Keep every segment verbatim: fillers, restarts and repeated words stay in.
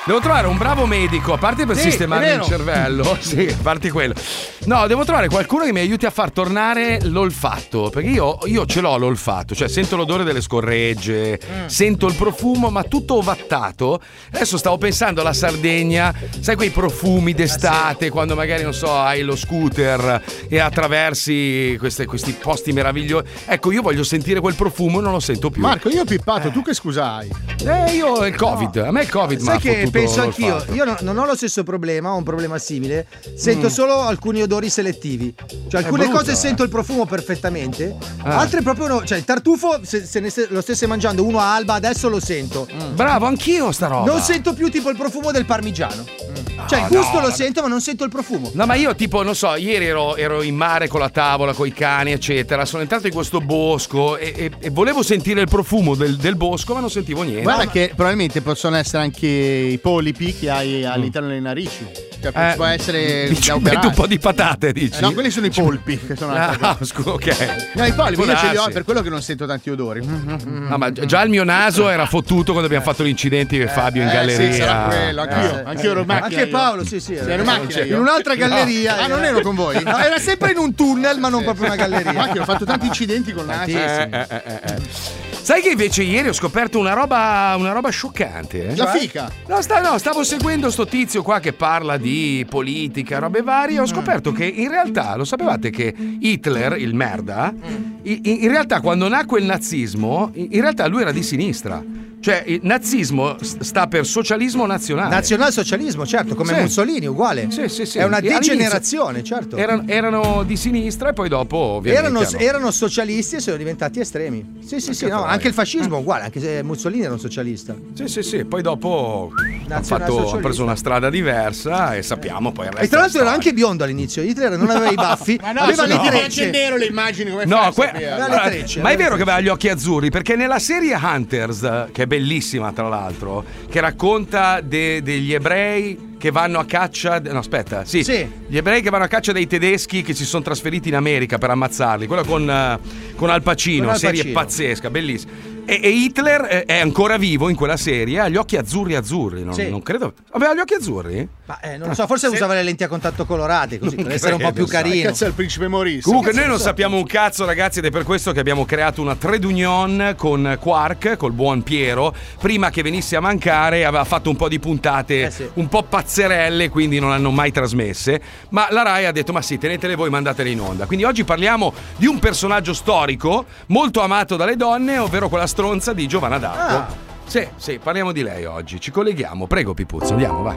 Devo trovare un bravo medico, a parte per Sì, sistemare è il vero. cervello. Sì, a parte quello. No, devo trovare qualcuno che mi aiuti a far tornare l'olfatto. Perché io, io ce l'ho l'olfatto, cioè sento l'odore delle scorregge, mm. sento il profumo, ma tutto ovattato. Adesso stavo pensando alla Sardegna, sai quei profumi d'estate, ah, sì. quando magari, non so, hai lo scooter e attraversi queste, questi posti meravigliosi. Ecco, io voglio sentire quel profumo e non lo sento più. Marco, io ho pippato, eh. tu che scusa hai? Eh, io il Covid, no. a me il Covid mi ha Sai che penso anch'io, l'olfatto. io no, non ho lo stesso problema, ho un problema simile, sento mm. solo alcuni odori selettivi, cioè alcune brutto, cose eh. sento il profumo perfettamente, ah. altre proprio no, cioè il tartufo se, se ne st- lo stesse mangiando uno a Alba adesso lo sento. Mm. Bravo, anch'io sta roba. Non sento più tipo il profumo del parmigiano. Mm. Cioè il gusto no, lo sento ma non sento il profumo. No, ma io tipo, non so, ieri ero, ero in mare con la tavola, con i cani, eccetera, sono entrato in questo bosco e, e, e volevo sentire il profumo del, del bosco ma non sentivo niente. Guarda no, che ma... probabilmente possono essere anche i polipi che hai all'interno delle narici. Cioè, eh, può essere ci metti un po' di patate, dici? Eh, no, quelli sono i polpi che sono ah, scusa, ok. No, i polipi io ce li ho, per quello che non sento tanti odori. No, ma già il mio naso era fottuto quando abbiamo fatto l'incidente io e Fabio in eh, galleria. Sì, sarà quello, anch'io, eh, anch'io ero in macchina. Anche Paolo, sì, sì. Ero in macchina in un'altra galleria. No. Ah, non ero con voi? No, era sempre in un tunnel, ma non sì, proprio una galleria. Macchina, ho fatto tanti incidenti con naso. Eh, eh, eh, eh. Sai che invece ieri ho scoperto una roba, una roba scioccante? Eh? La fica? No, sta, no, stavo seguendo sto tizio qua che parla di politica, robe varie. Ho scoperto che in realtà, lo sapevate che Hitler, il merda, in, in realtà quando nacque il nazismo, in realtà lui era di sinistra. Cioè, il nazismo sta per socialismo nazionale. Nazionalsocialismo, certo, come sì. Mussolini, uguale. Sì, sì, sì. È una degenerazione, certo. Erano, erano di sinistra e poi dopo, ovviamente. Erano, hanno... erano socialisti e sono diventati estremi. Sì, sì, sì. No, anche il fascismo, uguale, anche se Mussolini era un socialista. Sì, sì, sì. Poi dopo hanno, fatto, hanno preso una strada diversa e sappiamo poi il resto. E tra l'altro era anche biondo all'inizio. Hitler non aveva i baffi, ma no, aveva le no. trecce. nero le immagini come no, que- le trecce, ma è vero che aveva gli occhi azzurri, perché nella serie Hunters, che è bellissima tra l'altro, che racconta de- degli ebrei che vanno a caccia, no aspetta, sì, sì, gli ebrei che vanno a caccia dei tedeschi che si sono trasferiti in America per ammazzarli, quello con, uh, con Al Pacino, con Al Pacino. Serie pazzesca, bellissima. E, e Hitler è ancora vivo in quella serie, ha gli occhi azzurri azzurri, non, sì. non credo. Aveva gli occhi azzurri? Ma eh, non lo so, forse se... usava le lenti a contatto colorate così per essere un po' più carino. Cazzo è il principe Maurice. Comunque noi non sappiamo un cazzo, ragazzi, ed è per questo che abbiamo creato una trade union con Quark, col buon Piero, prima che venisse a mancare, aveva fatto un po' di puntate eh sì. un po' pazzerelle, quindi non hanno mai trasmesse, ma la Rai ha detto ma sì, tenetele voi, mandatele in onda. Quindi oggi parliamo di un personaggio storico molto amato dalle donne, ovvero quella stronza di Giovanna d'Arco. Ah. Sì, sì, parliamo di lei oggi. Ci colleghiamo, prego Pipuzzo, andiamo, vai.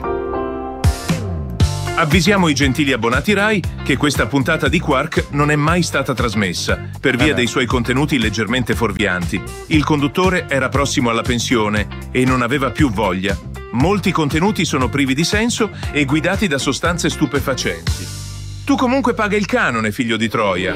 Avvisiamo i gentili abbonati Rai che questa puntata di Quark non è mai stata trasmessa per via eh dei suoi contenuti leggermente fuorvianti. Il conduttore era prossimo alla pensione e non aveva più voglia. Molti contenuti sono privi di senso e guidati da sostanze stupefacenti. Tu comunque paga il canone, figlio di Troia.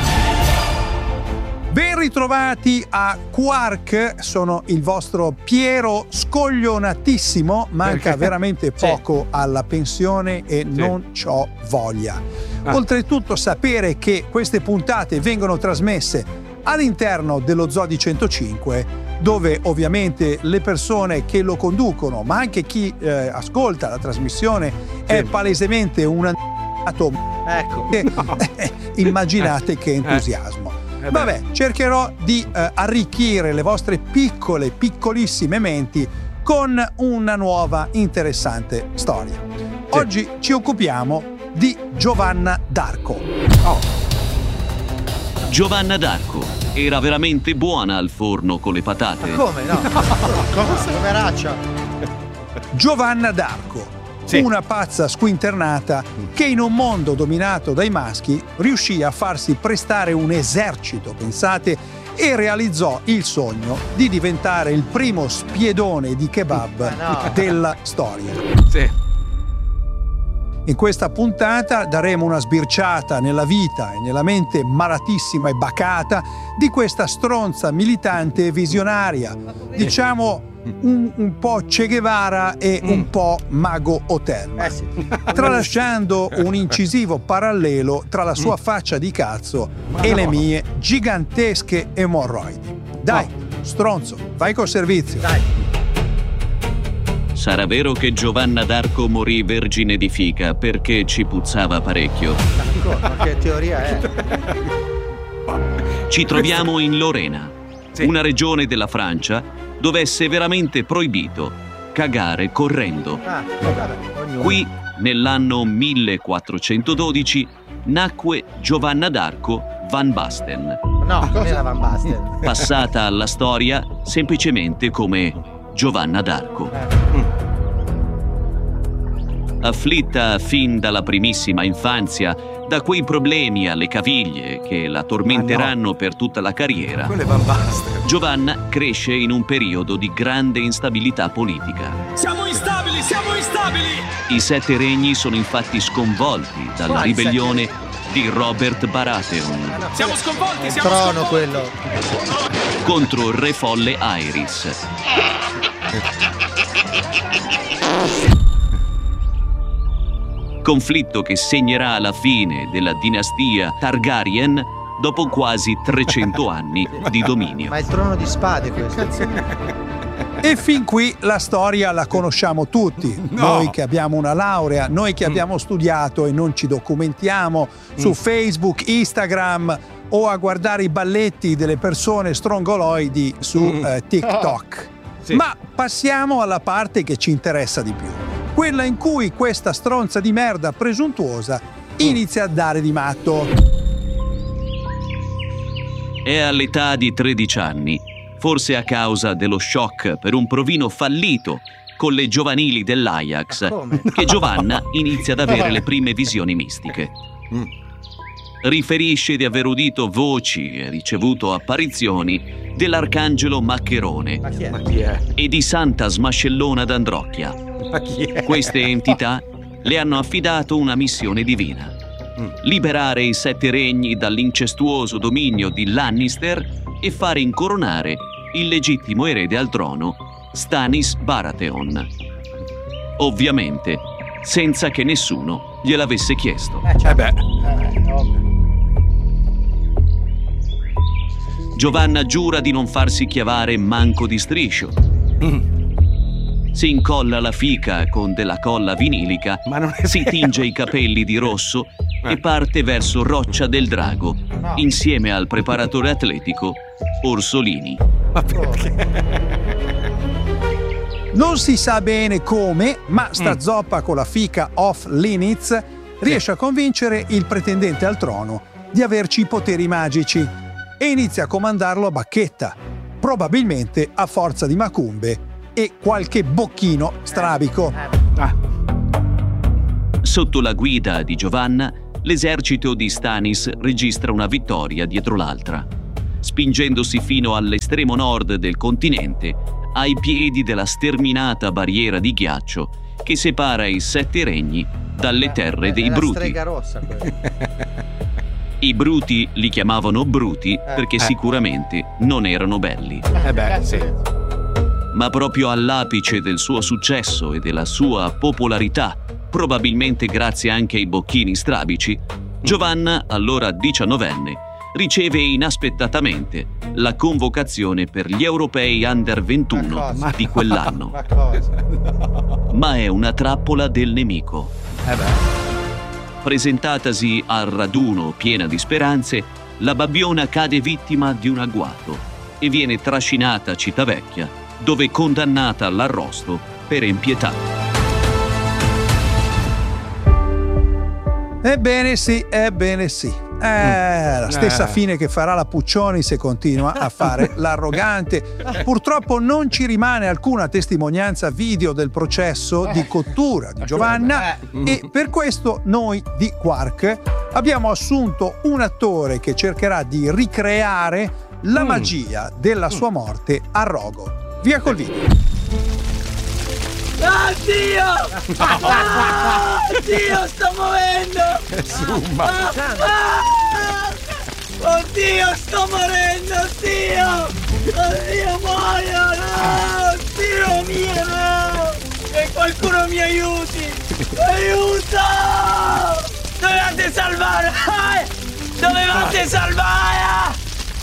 Ben ritrovati a Quark, sono il vostro Piero scoglionatissimo, manca Perché? veramente poco sì. alla pensione e sì. non c'ho voglia. Ah. Oltretutto sapere che queste puntate vengono trasmesse all'interno dello Zoo di centocinque, dove ovviamente le persone che lo conducono, ma anche chi eh, ascolta la trasmissione sì. è palesemente un ecco. No. Immaginate che entusiasmo. Eh Vabbè, cercherò di eh, arricchire le vostre piccole, piccolissime menti con una nuova interessante storia. Sì. Oggi ci occupiamo di Giovanna d'Arco. Oh. Giovanna d'Arco era veramente buona al forno con le patate. Ma come? No. Cosa? Poveraccia. Giovanna d'Arco. Sì. Una pazza squinternata che in un mondo dominato dai maschi riuscì a farsi prestare un esercito, pensate, e realizzò il sogno di diventare il primo spiedone di kebab no. della storia. Sì. In questa puntata daremo una sbirciata nella vita e nella mente malatissima e bacata di questa stronza militante e visionaria, diciamo un, un po' Che Guevara e un po' Mago Otelma, eh sì. tralasciando un incisivo parallelo tra la sua faccia di cazzo e le mie gigantesche emorroidi. Dai, stronzo, vai col servizio. Dai. Sarà vero che Giovanna d'Arco morì vergine di fica perché ci puzzava parecchio. Ma che teoria è? Ci troviamo in Lorena, Sì. una regione della Francia dove è severamente proibito cagare correndo. Ah, vabbè, ognuno. Qui, nell'anno millequattrocentododici, nacque Giovanna d'Arco Van Basten, No, non era Van Basten. passata alla storia semplicemente come Giovanna d'Arco. Afflitta fin dalla primissima infanzia da quei problemi alle caviglie che la tormenteranno per tutta la carriera, Quello è Van Basten. Giovanna cresce in un periodo di grande instabilità politica. Siamo instabili, siamo instabili! I Sette Regni sono infatti sconvolti dalla Quali ribellione di Robert Baratheon Siamo sconvolti, Il siamo trono sconvolti! quello. contro il re folle Aerys. Conflitto che segnerà la fine della dinastia Targaryen dopo quasi trecento anni di dominio. Ma è il trono di spade questo. E fin qui la storia la conosciamo tutti. No. Noi che abbiamo una laurea, noi che abbiamo studiato e non ci documentiamo su Facebook, Instagram o a guardare i balletti delle persone strongoloidi su eh, TikTok. Sì. Ma passiamo alla parte che ci interessa di più. Quella in cui questa stronza di merda presuntuosa inizia a dare di matto. È all'età di tredici anni, forse a causa dello shock per un provino fallito con le giovanili dell'Ajax, Come? che Giovanna inizia ad avere le prime visioni mistiche. Riferisce di aver udito voci e ricevuto apparizioni dell'arcangelo Maccherone Ma chi è? Ma chi è? e di Santa Smascellona d'Androcchia. Ma chi è? Queste entità le hanno affidato una missione divina: liberare i Sette Regni dall'incestuoso dominio di Lannister e fare incoronare il legittimo erede al trono, Stannis Baratheon. Ovviamente, senza che nessuno gliel'avesse chiesto. Eh, Eh beh, Eh, ovvio. Giovanna giura di non farsi chiavare manco di striscio. Si incolla la fica con della colla vinilica, ma non è si vero. tinge i capelli di rosso e parte verso Roccia del Drago, insieme al preparatore atletico Orsolini. Ma perché? Non si sa bene come, ma sta zoppa con la fica off limits riesce a convincere il pretendente al trono di averci i poteri magici e inizia a comandarlo a bacchetta, probabilmente a forza di macumbe e qualche bocchino strabico. Ah, Sotto la guida di Giovanna, l'esercito di Stannis registra una vittoria dietro l'altra, spingendosi fino all'estremo nord del continente, ai piedi della sterminata barriera di ghiaccio che separa i Sette Regni dalle terre È dei la Bruti. strega rossa quella. I Bruti li chiamavano Bruti perché sicuramente non erano belli. eh beh, sì. Ma proprio all'apice del suo successo e della sua popolarità, probabilmente grazie anche ai bocchini strabici, Giovanna, allora diciannovenne, riceve inaspettatamente la convocazione per gli europei under ventuno Ma cosa? di quell'anno. Ma cosa? Ma è una trappola del nemico. Eh beh. Presentatasi al raduno piena di speranze, la babbiona cade vittima di un agguato e viene trascinata a Civitavecchia, dove è condannata all'arrosto per impietà. Ebbene sì, ebbene sì. Eh, la stessa Eh. fine che farà la Puccioni se continua a fare l'arrogante. Purtroppo non ci rimane alcuna testimonianza video del processo di cottura di Giovanna e per questo noi di Quark abbiamo assunto un attore che cercherà di ricreare la magia della sua morte a rogo. Via col video. Oddio! Ah, Oddio, sto muovendo! Insomma. Ah! Oddio, sto morendo, oddio! Oddio, muoio, no! Oddio mio, no! E qualcuno mi aiuti! Aiuto! Dovevate salvare! Eh! Dovevate salvare!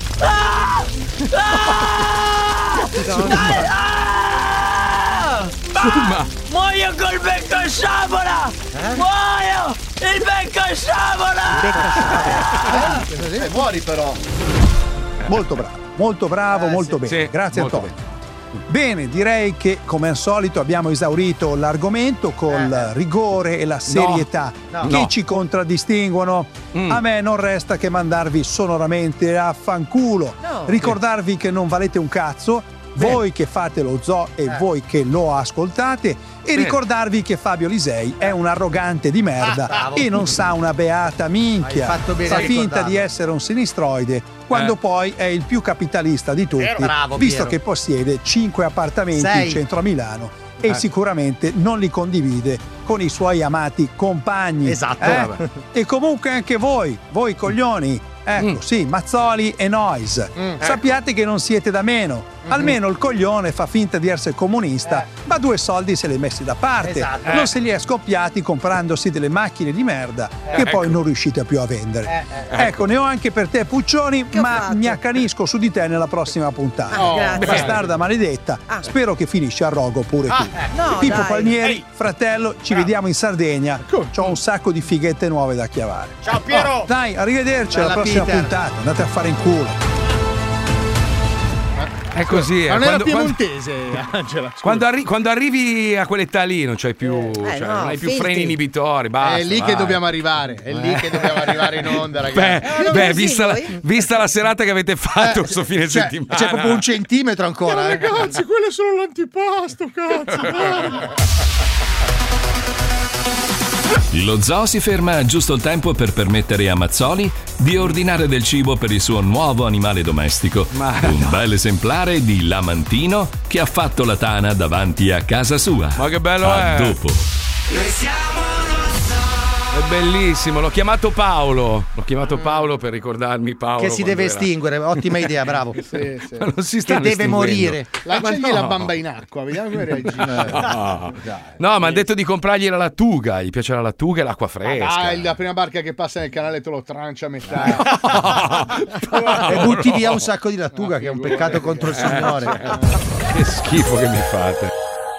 Ah! Ah! Ah! Ma muoio col becco a sciabola! Eh? Muoio! Il becco a sciabola! Eh, muori però. Molto bravo, molto bravo, eh, molto sì, bene. sì, Grazie molto Antonio. Bene, direi che come al solito abbiamo esaurito l'argomento col Eh. rigore e la serietà No. che No. ci contraddistinguono. Mm. A me non resta che mandarvi sonoramente a fanculo. No. Ricordarvi che non valete un cazzo, voi che fate lo zoo e Eh. voi che lo ascoltate, e Bene. ricordarvi che Fabio Lisei è un arrogante di merda Ah, bravo. e non sa una beata minchia. Hai fatto bene Fa a finta ricordarlo. di essere un sinistroide quando Eh. poi è il più capitalista di tutti, Bravo, visto Piero. che possiede cinque appartamenti Sei. in centro a Milano e Eh. sicuramente non li condivide con i suoi amati compagni. Esatto. Eh? Vabbè. E comunque anche voi, voi coglioni, ecco, Mm. sì, Mazzoli e Noise, Mm. sappiate che non siete da meno. Almeno il coglione fa finta di essere comunista, ma due soldi se li ha messi da parte. Esatto. Non se li è scoppiati comprandosi delle macchine di merda che poi non riuscite più a vendere. Ecco, ne ho anche per te, Puccioni, Che ho ma fatto? mi accanisco su di te nella prossima puntata. Ah, grazie. Bastarda maledetta, Ah. spero che finisci a rogo pure tu. Ah, No, Pippo dai. Palmieri, fratello, ci vediamo in Sardegna. C'ho un sacco di fighette nuove da chiavare. Ciao Piero. Oh, dai, arrivederci alla Bella prossima Peter. puntata. Andate a fare in culo. È così. eh. Ma non era Quando, quando, piemontese, Angela. scusa. quando arri- quando arrivi a quell'età lì non c'hai più, Eh, cioè, no, non hai più filtri. freni inibitori. Basta, È lì che vai. dobbiamo arrivare. È lì che dobbiamo arrivare in onda, Beh, ragazzi. non beh così vista, la, voi? vista la serata che avete fatto questo fine Cioè, settimana. c'è proprio un centimetro ancora. eh. Ragazzi, quello è solo l'antipasto, cazzo. Lo zoo si ferma giusto il tempo per permettere a Mazzoli di ordinare del cibo per il suo nuovo animale domestico, Ma un no. bel esemplare di lamantino che ha fatto la tana davanti a casa sua. Ma che bello A è. dopo. È bellissimo, l'ho chiamato Paolo. L'ho chiamato Paolo per ricordarmi Paolo. Che si quando deve era- estinguere, ottima idea, bravo. Sì, sì. Ma non si sta Che deve estinguendo. morire. Lanciagli Ma no. la bamba in acqua, vediamo come reagisce. No, no, mi hanno detto di comprargli la lattuga. Gli piace la lattuga e l'acqua fresca. Ah, la prima barca che passa nel canale te lo trancia a metà. E butti via un sacco di lattuga, che è un peccato contro il Signore. Che schifo che mi fate.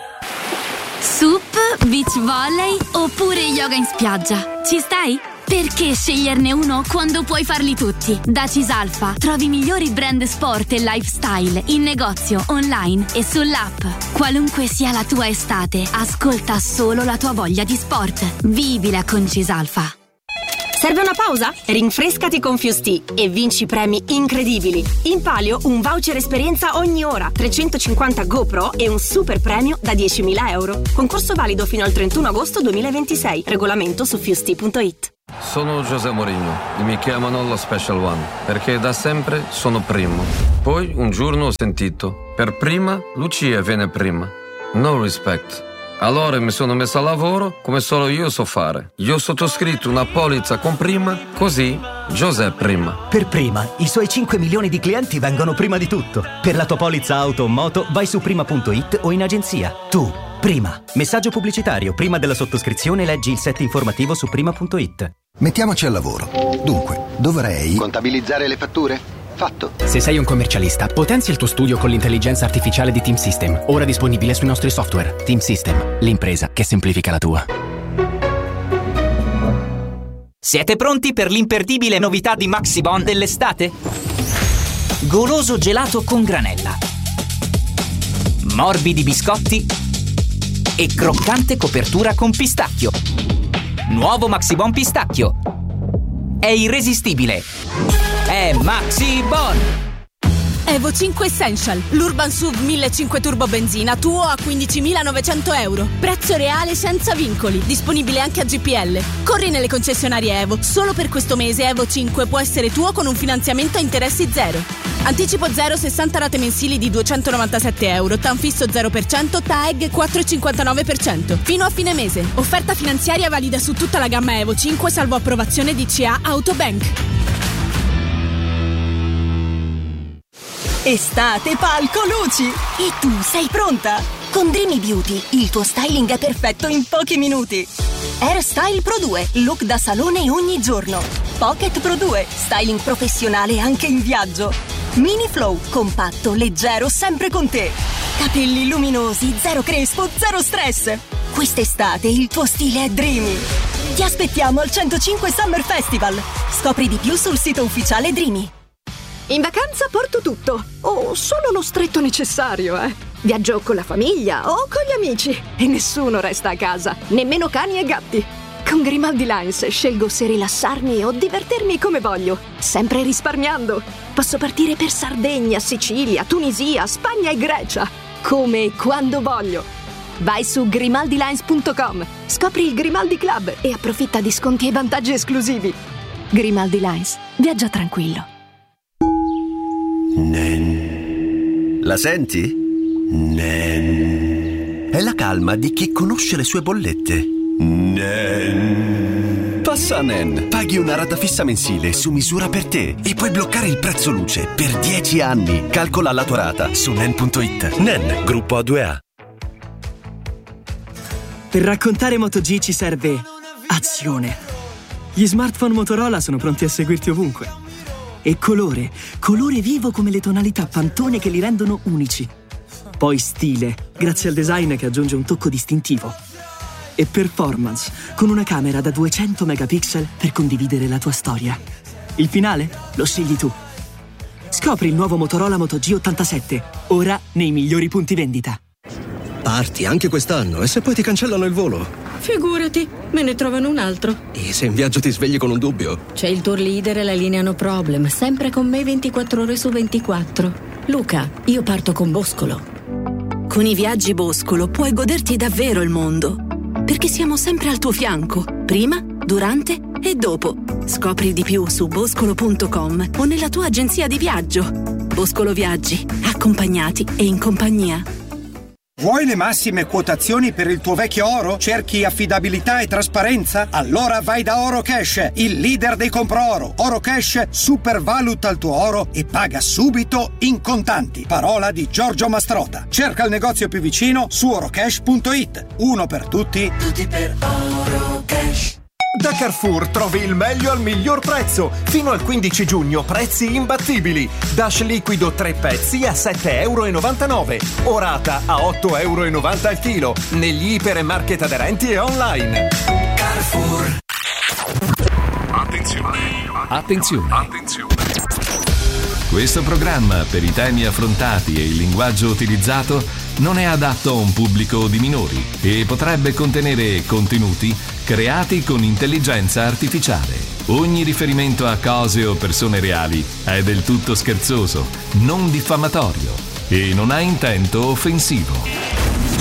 Sup, beach volley oppure yoga in spiaggia? Ci stai? Perché sceglierne uno quando puoi farli tutti? Da Cisalfa trovi i migliori brand sport e lifestyle in negozio, online e sull'app. Qualunque sia la tua estate, ascolta solo la tua voglia di sport. Vivila con Cisalfa. Serve una pausa? Rinfrescati con Fusti e vinci premi incredibili. In palio un voucher esperienza ogni ora, trecentocinquanta GoPro e un super premio da diecimila euro. Concorso valido fino al trentuno agosto duemilaventisei. Regolamento su fusti punto it. Sono José Mourinho e mi chiamano lo Special One perché da sempre sono primo. Poi un giorno ho sentito: per prima Lucia viene prima. No respect. Allora mi sono messo a lavoro come solo io so fare. Io ho sottoscritto una polizza con prima, così José prima. Per prima, i suoi cinque milioni di clienti vengono prima di tutto. Per la tua polizza auto o moto vai su prima punto it o in agenzia. Tu, prima. Messaggio pubblicitario. Prima della sottoscrizione leggi il set informativo su prima punto it. Mettiamoci al lavoro. Dunque, dovrei... Contabilizzare le fatture? Fatto. Se sei un commercialista, potenzia il tuo studio con l'intelligenza artificiale di Team System, ora disponibile sui nostri software. Team System, l'impresa che semplifica la tua. Siete pronti per l'imperdibile novità di Maxibon dell'estate? Goloso gelato con granella, morbidi biscotti e croccante copertura con pistacchio. Nuovo Maxibon pistacchio. È irresistibile. È Maxibon! Evo cinque Essential, l'Urban S U V millecinquecento Turbo Benzina tuo a quindicimilanovecento euro. Prezzo reale senza vincoli, disponibile anche a G P L. Corri nelle concessionarie Evo, solo per questo mese Evo cinque può essere tuo con un finanziamento a interessi zero. Anticipo zero, sessanta rate mensili di duecentonovantasette euro, TAN fisso zero per cento, T A E G quattro virgola cinquantanove per cento. Fino a fine mese. Offerta finanziaria valida su tutta la gamma Evo cinque salvo approvazione D C A Autobank. Estate palco luci! E tu sei pronta? Con Dreamy Beauty il tuo styling è perfetto in pochi minuti. Airstyle Pro due, look da salone ogni giorno. Pocket Pro due, styling professionale anche in viaggio. Mini Flow, compatto, leggero, sempre con te. Capelli luminosi, zero crespo, zero stress. Quest'estate il tuo stile è Dreamy. Ti aspettiamo al centocinque Summer Festival. Scopri di più sul sito ufficiale Dreamy. In vacanza porto tutto, o solo lo stretto necessario, eh. Viaggio con la famiglia o con gli amici e nessuno resta a casa, nemmeno cani e gatti. Con Grimaldi Lines scelgo se rilassarmi o divertirmi come voglio, sempre risparmiando. Posso partire per Sardegna, Sicilia, Tunisia, Spagna e Grecia, come e quando voglio. Vai su grimaldi lines punto com, scopri il Grimaldi Club e approfitta di sconti e vantaggi esclusivi. Grimaldi Lines, viaggia tranquillo. Nen. La senti? Nen. È la calma di chi conosce le sue bollette. Nen. Passa a Nen. Paghi una rata fissa mensile su misura per te e puoi bloccare il prezzo luce per dieci anni. Calcola la tua rata su nen punto it. Nen, gruppo A due A. Per raccontare MotoG ci serve azione. Gli smartphone Motorola sono pronti a seguirti ovunque. E colore, colore vivo come le tonalità Pantone che li rendono unici. Poi stile, grazie al design che aggiunge un tocco distintivo. E performance, con una camera da duecento megapixel per condividere la tua storia. Il finale lo scegli tu. Scopri il nuovo Motorola Moto G ottantasette, ora nei migliori punti vendita. Parti anche quest'anno e se poi ti cancellano il volo? Figurati, me ne trovano un altro. E se in viaggio ti svegli con un dubbio? C'è il tour leader e la linea No Problem, sempre con me ventiquattro ore su ventiquattro. Luca, io parto con Boscolo. Con i viaggi Boscolo puoi goderti davvero il mondo, perché siamo sempre al tuo fianco, prima, durante e dopo. Scopri di più su boscolo punto com o nella tua agenzia di viaggio. Boscolo Viaggi, accompagnati e in compagnia. Vuoi le massime quotazioni per il tuo vecchio oro? Cerchi affidabilità e trasparenza? Allora vai da Orocash, il leader dei compro oro. Orocash supervaluta il tuo oro e paga subito in contanti. Parola di Giorgio Mastrota. Cerca il negozio più vicino su orocash punto it. Uno per tutti, tutti per Orocash. Da Carrefour trovi il meglio al miglior prezzo. Fino al quindici giugno prezzi imbattibili. Dash liquido tre pezzi a sette e novantanove euro. Orata a otto e novanta euro al chilo. Negli iper e market aderenti e online. Carrefour. Attenzione. Attenzione. Attenzione. Questo programma, per i temi affrontati e il linguaggio utilizzato, non è adatto a un pubblico di minori e potrebbe contenere contenuti creati con intelligenza artificiale. Ogni riferimento a cose o persone reali è del tutto scherzoso, non diffamatorio e non ha intento offensivo.